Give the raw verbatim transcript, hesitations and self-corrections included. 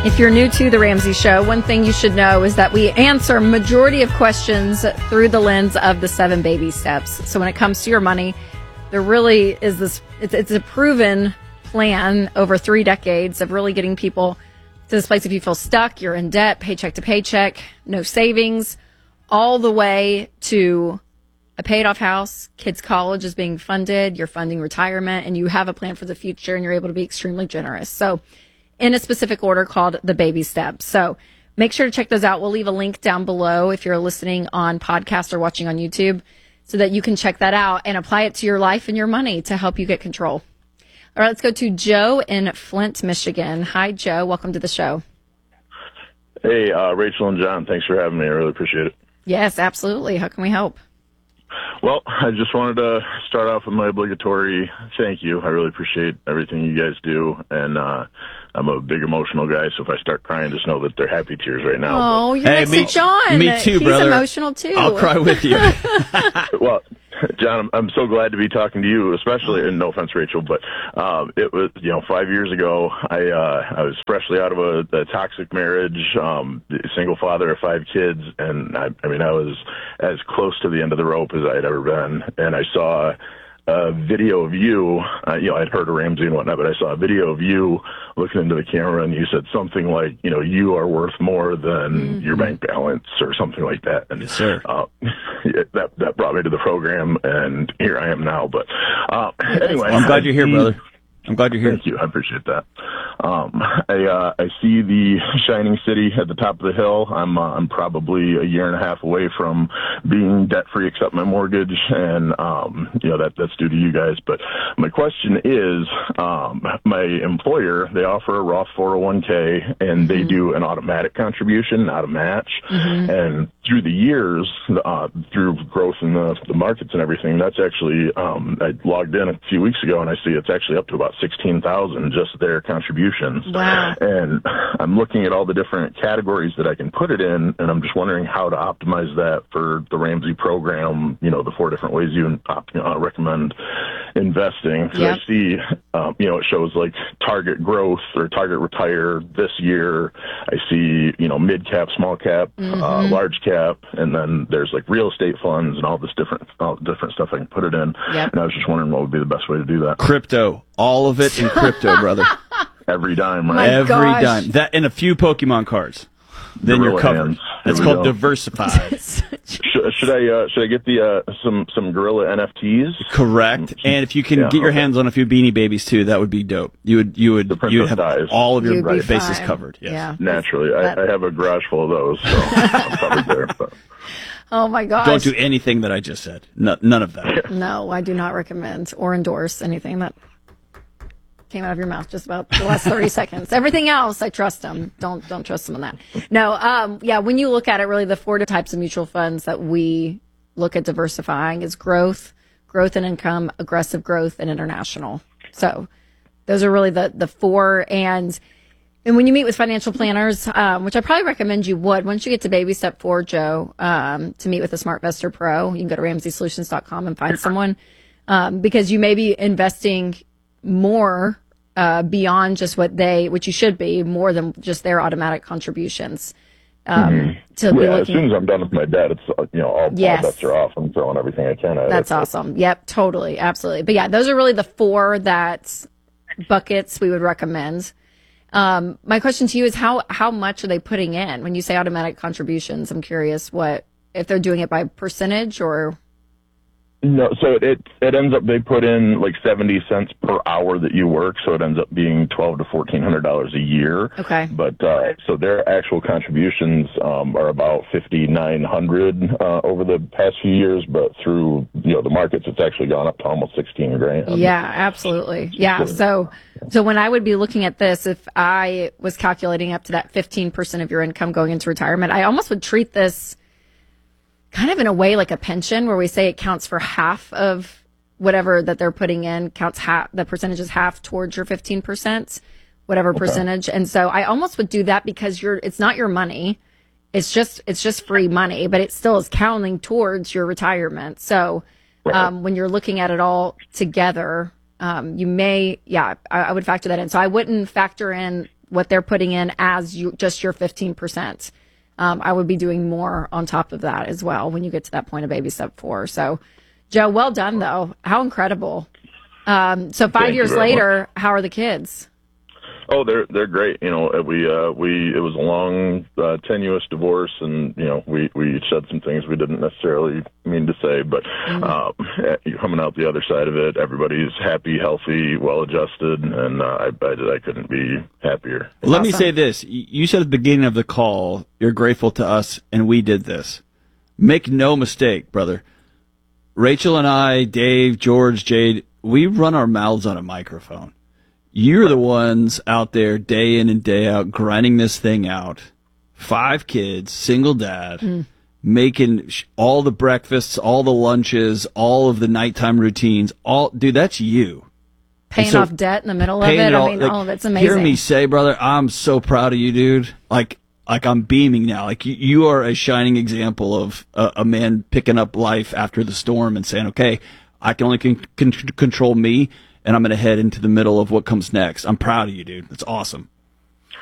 If you're new to The Ramsey Show, one thing you should know is that we answer majority of questions through the lens of the seven baby steps. So when it comes to your money, there really is this, it's, it's a proven plan over three decades of really getting people to this place. If you feel stuck, you're in debt, paycheck to paycheck, no savings, all the way to a paid off house, kids' college is being funded, you're funding retirement, and you have a plan for the future, and you're able to be extremely generous. So in a specific order called the baby steps. So make sure to check those out. We'll leave a link down below if you're listening on podcast or watching on YouTube so that you can check that out and apply it to your life and your money to help you get control. All right, let's go to Joe in Flint, Michigan. Hi, Joe. Welcome to the show. Hey, uh, Rachel and John, thanks for having me. I really appreciate it. Yes, absolutely. How can we help? Well, I just wanted to start off with my obligatory thank you. I really appreciate everything you guys do, and uh, I'm a big emotional guy, so if I start crying, just know that they're happy tears right now. Oh, you're hey, next me, to John. Me too, He's brother. He's emotional, too. I'll cry with you. Well, John, I'm so glad to be talking to you, especially, and no offense, Rachel, but um, it was, you know, five years ago, I uh, I was freshly out of a, a toxic marriage, um, single father of five kids, and I, I mean, I was as close to the end of the rope as I'd ever been, and I saw a video of you, uh, you know, I'd heard of Ramsey and whatnot, but I saw a video of you looking into the camera, and you said something like, you know, you are worth more than mm-hmm. your bank balance or something like that. And yes, sir. Uh, that that brought me to the program, and here I am now. But uh, anyway. Well, I'm glad you're here, brother. I'm glad you're here. Thank you. I appreciate that. Um, I, uh, I see the shining city at the top of the hill. I'm, uh, I'm probably a year and a half away from being debt free except my mortgage. And, um, you know, that, that's due to you guys. But my question is, um, my employer, they offer a Roth four oh one k, and they mm-hmm. do an automatic contribution, not a match. Mm-hmm. And through the years, uh, through growth in the, the markets and everything, that's actually, um, I logged in a few weeks ago and I see it's actually up to about sixteen thousand just their contributions. Wow. And I'm looking at all the different categories that I can put it in, and I'm just wondering how to optimize that for the Ramsey program, you know, the four different ways you uh, recommend investing. So yep. I see, um, you know, it shows like target growth or target retire this year. I see, you know, mid cap, small cap, mm-hmm. uh, large cap, and then there's like real estate funds and all this different, all different stuff I can put it in. Yep. And I was just wondering what would be the best way to do that. Crypto. All of it in crypto, brother. Every dime, right? My Every gosh. dime. That and a few Pokemon cards. Then Gorilla you're covered. hands. It's we called go. diversified. should, should I uh, should I get the uh, some some gorilla N F Ts? Correct. And if you can Yeah, get your okay. hands on a few Beanie Babies too, that would be dope. You would you would The you would Princess have Dies. all of your You'd be bases fine. covered. Yes. Yeah. Naturally, I, That- I have a garage full of those, so I'm covered there. But. Oh, my gosh. Don't do anything that I just said. No, none of that. No, I do not recommend or endorse anything that came out of your mouth just about the last thirty seconds. Everything else, I trust them. Don't don't trust them on that. No, um, yeah, when you look at it, really the four types of mutual funds that we look at diversifying is growth, growth and income, aggressive growth, and international. So those are really the, the four. And and when you meet with financial planners, um, which I probably recommend you would, once you get to baby step four, Joe, um, to meet with a SmartVestor Pro, you can go to ramsey solutions dot com and find someone um, because you may be investing more uh, beyond just what they, what you should be, more than just their automatic contributions. Um, Mm-hmm. to be Yeah, as looking, soon as I'm done with my debt, it's uh, you know all, Yes. all bets are off. I'm throwing everything I can at it. that's awesome. Yep, totally, absolutely. But yeah, those are really the four that buckets we would recommend. Um, my question to you is how how much are they putting in when you say automatic contributions? I'm curious what if they're doing it by percentage or. No, so it, it it ends up they put in like seventy cents per hour that you work, so it ends up being twelve to fourteen hundred dollars a year. Okay. But uh, so their actual contributions um, are about fifty nine hundred uh, over the past few years, but through you know the markets, it's actually gone up to almost sixteen grand. Yeah, absolutely. Yeah. So, so when I would be looking at this, if I was calculating up to that fifteen percent of your income going into retirement, I almost would treat this kind of in a way like a pension where we say it counts for half of whatever that they're putting in, counts half, the percentage is half towards your fifteen percent, whatever okay. percentage. And so I almost would do that because you're, it's not your money. It's just, it's just free money, but it still is counting towards your retirement. So, right. um, when you're looking at it all together, um, you may, yeah, I, I would factor that in. So I wouldn't factor in what they're putting in as you, just your fifteen percent. Um, I would be doing more on top of that as well when you get to that point of baby step four. So, Joe, well done, though. How incredible. Um, so five Thank years you very later, much. how are the kids? Oh, they're they're great. You know, we uh, we it was a long, uh, tenuous divorce, and you know, we we said some things we didn't necessarily mean to say, but Mm-hmm. um, coming out the other side of it, everybody's happy, healthy, well adjusted, and uh, I, I I couldn't be happier. Let me Awesome. say this. Y- You said at the beginning of the call, you're grateful to us, and we did this. Make no mistake, brother. Rachel and I, Dave, George, Jade, we run our mouths on a microphone. You're the ones out there day in and day out grinding this thing out. Five kids, single dad, Mm. making sh- all the breakfasts, all the lunches, all of the nighttime routines. All, dude, that's you. Paying so- off debt in the middle of Paying it. it all- I mean, like, all of it's amazing. Hear me say, brother, I'm so proud of you, dude. Like, like I'm beaming now. Like you, you are a shining example of a, a man picking up life after the storm and saying, okay, I can only con- con- control me, and I'm going to head into the middle of what comes next. I'm proud of you, dude. That's awesome.